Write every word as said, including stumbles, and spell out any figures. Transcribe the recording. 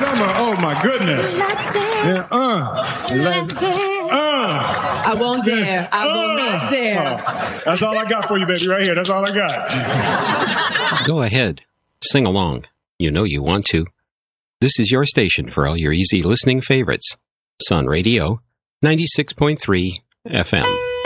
summer. Oh, my goodness. Let's dance. Yeah, uh, Let's let's, dance. uh, I won't dare. I will uh. not dare. Oh, that's all I got for you, baby, right here. That's all I got. Go ahead. Sing along. You know you want to. This is your station for all your easy listening favorites. Sun Radio, ninety-six point three F M.